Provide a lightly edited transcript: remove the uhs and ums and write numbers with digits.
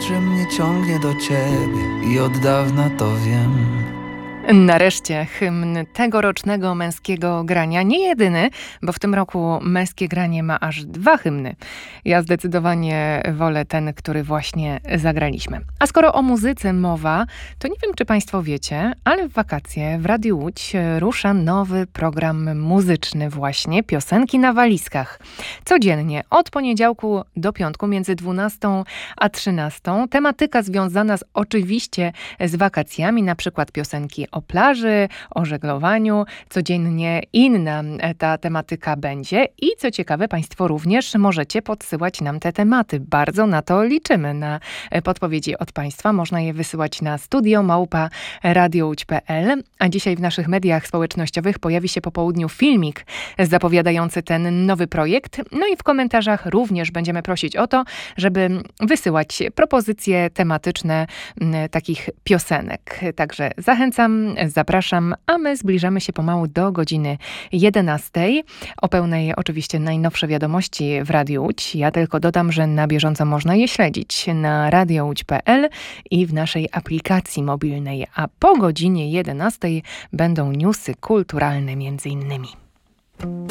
że mnie ciągnie do ciebie i od dawna to wiem. Nareszcie hymn tegorocznego męskiego grania. Nie jedyny, bo w tym roku męskie granie ma aż 2 hymny. Ja zdecydowanie wolę ten, który właśnie zagraliśmy. A skoro o muzyce mowa, to nie wiem, czy Państwo wiecie, ale w wakacje w Radiu Łódź rusza nowy program muzyczny właśnie, Piosenki na walizkach. Codziennie, od poniedziałku do piątku, między 12 a 13, tematyka związana oczywiście z wakacjami, na przykład piosenki o plaży, o żeglowaniu. Codziennie inna ta tematyka będzie i co ciekawe, Państwo również możecie podsyłać nam te tematy. Bardzo na to liczymy, na podpowiedzi od Państwa. Można je wysyłać na studio@radiołódź.pl, a dzisiaj w naszych mediach społecznościowych pojawi się po południu filmik zapowiadający ten nowy projekt. No i w komentarzach również będziemy prosić o to, żeby wysyłać propozycje tematyczne takich piosenek. Także zachęcam, zapraszam, a my zbliżamy się pomału do godziny 11. O pełnej oczywiście najnowsze wiadomości w Radiu Łódź. Ja tylko dodam, że na bieżąco można je śledzić na radiołódź.pl i w naszej aplikacji mobilnej, a po godzinie 11 będą newsy kulturalne między innymi.